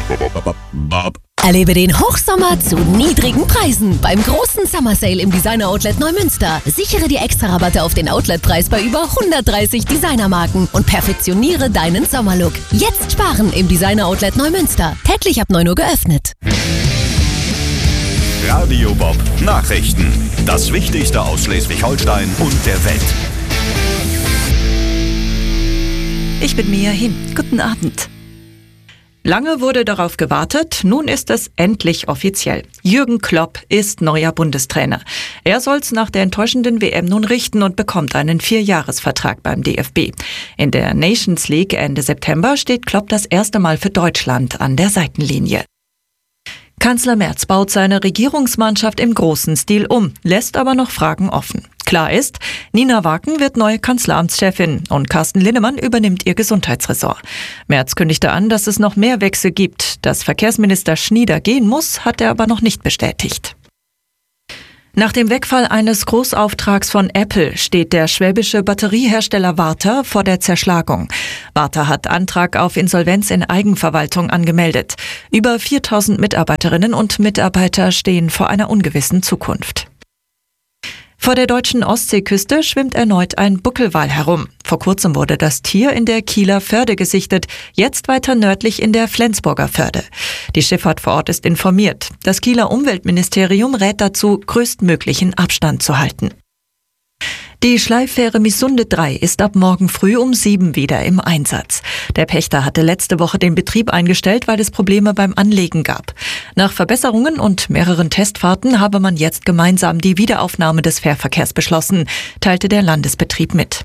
Erlebe den Hochsommer zu niedrigen Preisen beim großen Summer Sale im Designer Outlet Neumünster. Sichere dir Extra-Rabatte auf den Outletpreis bei über 130 Designermarken und perfektioniere deinen Sommerlook. Jetzt sparen im Designer Outlet Neumünster. Täglich ab 9 Uhr geöffnet. Radio Bob Nachrichten. Das Wichtigste aus Schleswig-Holstein und der Welt. Ich bin Mia Hin. Guten Abend. Lange wurde darauf gewartet, nun ist es endlich offiziell. Jürgen Klopp ist neuer Bundestrainer. Er soll's nach der enttäuschenden WM nun richten und bekommt einen 4-Jahres-Vertrag beim DFB. In der Nations League Ende September steht Klopp das erste Mal für Deutschland an der Seitenlinie. Kanzler Merz baut seine Regierungsmannschaft im großen Stil um, lässt aber noch Fragen offen. Klar ist, Nina Waken wird neue Kanzleramtschefin und Carsten Linnemann übernimmt ihr Gesundheitsressort. Merz kündigte an, dass es noch mehr Wechsel gibt. Dass Verkehrsminister Schnieder gehen muss, hat er aber noch nicht bestätigt. Nach dem Wegfall eines Großauftrags von Apple steht der schwäbische Batteriehersteller Varta vor der Zerschlagung. Varta hat Antrag auf Insolvenz in Eigenverwaltung angemeldet. Über 4.000 Mitarbeiterinnen und Mitarbeiter stehen vor einer ungewissen Zukunft. Vor der deutschen Ostseeküste schwimmt erneut ein Buckelwal herum. Vor kurzem wurde das Tier in der Kieler Förde gesichtet, jetzt weiter nördlich in der Flensburger Förde. Die Schifffahrt vor Ort ist informiert. Das Kieler Umweltministerium rät dazu, größtmöglichen Abstand zu halten. Die Schleiffähre Misunde 3 ist ab morgen früh um 7 wieder im Einsatz. Der Pächter hatte letzte Woche den Betrieb eingestellt, weil es Probleme beim Anlegen gab. Nach Verbesserungen und mehreren Testfahrten habe man jetzt gemeinsam die Wiederaufnahme des Fährverkehrs beschlossen, teilte der Landesbetrieb mit.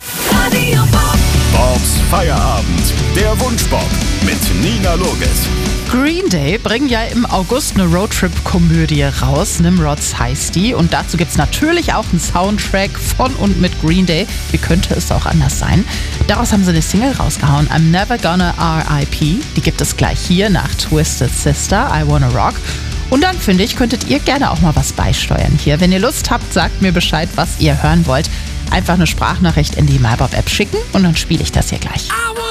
Bobs Feierabend, der Wunschbob mit Nina Loges. Green Day bringen ja im August eine Roadtrip-Komödie raus, Nimrods heißt die. Und dazu gibt's natürlich auch einen Soundtrack von und mit Green Day. Wie könnte es auch anders sein? Daraus haben sie eine Single rausgehauen, I'm Never Gonna R.I.P. Die gibt es gleich hier nach Twisted Sister, I Wanna Rock. Und dann, finde ich, könntet ihr gerne auch mal was beisteuern hier. Wenn ihr Lust habt, sagt mir Bescheid, was ihr hören wollt. Einfach eine Sprachnachricht in die MyBob-App schicken und dann spiele ich das hier gleich.